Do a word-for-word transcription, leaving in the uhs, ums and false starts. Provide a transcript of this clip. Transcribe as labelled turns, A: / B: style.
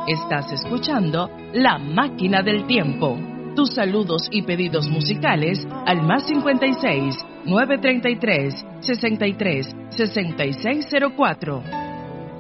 A: Estás escuchando La Máquina del Tiempo. Tus saludos y pedidos musicales al más cincuenta y seis, nueve treinta y tres, sesenta y tres, sesenta y seis cero cuatro.